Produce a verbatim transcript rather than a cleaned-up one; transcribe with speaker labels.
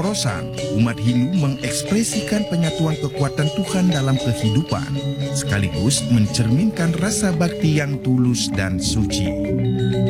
Speaker 1: Rorosan, umat Hindu mengekspresikan penyatuan kekuatan Tuhan dalam kehidupan, sekaligus mencerminkan rasa bakti yang tulus dan suci.